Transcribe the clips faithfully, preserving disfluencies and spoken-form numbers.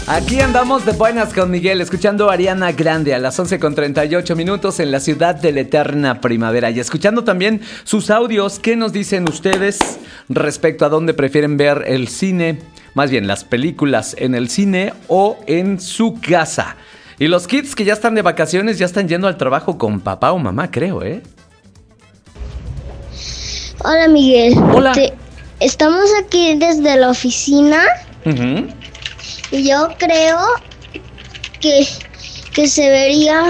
Aquí andamos de buenas con Miguel, escuchando a Ariana Grande a las once con treinta y ocho minutos en la ciudad de la eterna primavera. Y escuchando también sus audios. ¿Qué nos dicen ustedes respecto a dónde prefieren ver el cine? Más bien, las películas, ¿en el cine o en su casa? Y los kids que ya están de vacaciones ya están yendo al trabajo con papá o mamá, creo, ¿eh? Hola, Miguel. Hola. Te- estamos aquí desde la oficina Uh-huh. y yo creo que, que se vería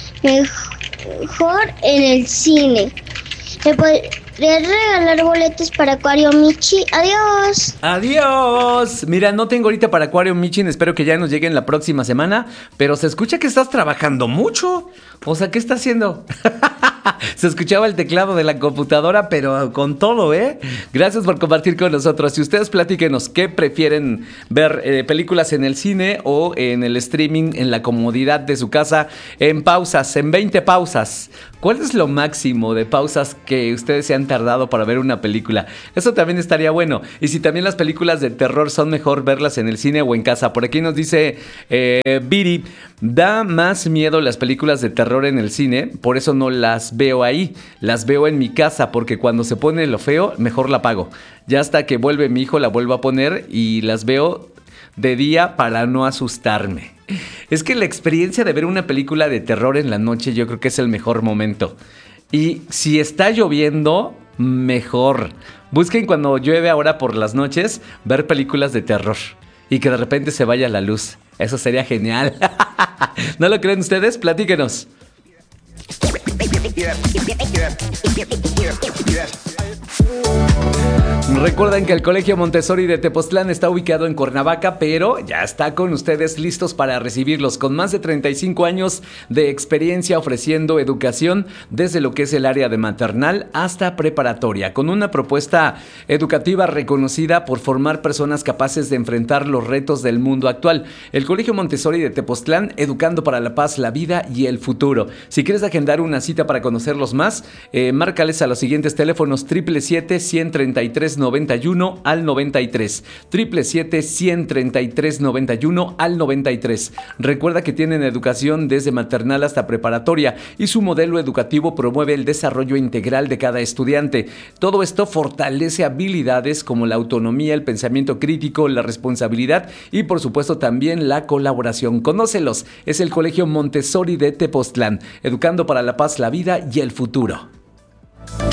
mejor en el cine. ¿Me podrías regalar boletos para Acuario Michi? Adiós. Adiós. Mira, no tengo ahorita para Acuario Michin, espero que ya nos lleguen la próxima semana, pero se escucha que estás trabajando mucho. O sea, ¿qué estás haciendo? Se escuchaba el teclado de la computadora, pero con todo, ¿eh? Gracias por compartir con nosotros. Si ustedes platíquenos, ¿qué prefieren ver? Eh, ¿películas en el cine o en el streaming, en la comodidad de su casa? En pausas, en veinte pausas. ¿Cuál es lo máximo de pausas que ustedes se han tardado para ver una película? Eso también estaría bueno. Y si también las películas de terror son mejor verlas en el cine o en casa. Por aquí nos dice eh, Viri, da más miedo las películas de terror en el cine, por eso no las veo ahí. Las veo en mi casa porque cuando se pone lo feo, mejor la apago. Ya hasta que vuelve mi hijo la vuelvo a poner y las veo de día para no asustarme. Es que la experiencia de ver una película de terror en la noche yo creo que es el mejor momento. Y si está lloviendo, mejor. Busquen cuando llueve ahora por las noches ver películas de terror y que de repente se vaya la luz. Eso sería genial. ¿No lo creen ustedes? Platíquenos. Recuerden que el Colegio Montessori de Tepoztlán está ubicado en Cuernavaca, pero ya está con ustedes listos para recibirlos con más de treinta y cinco años de experiencia ofreciendo educación desde lo que es el área de maternal hasta preparatoria, con una propuesta educativa reconocida por formar personas capaces de enfrentar los retos del mundo actual. El Colegio Montessori de Tepoztlán, educando para la paz, la vida y el futuro. Si quieres agendar una cita para conocerlos más, eh, márcales a los siguientes teléfonos: siete siete siete, uno tres tres, noventa y uno al noventa y tres, siete siete siete, uno tres tres, noventa y uno al noventa y tres. Recuerda que tienen educación desde maternal hasta preparatoria y su modelo educativo promueve el desarrollo integral de cada estudiante. Todo esto fortalece habilidades como la autonomía, el pensamiento crítico, la responsabilidad y por supuesto también la colaboración. Conócelos, es el Colegio Montessori de Tepoztlán, educando para la paz, la vida y el futuro.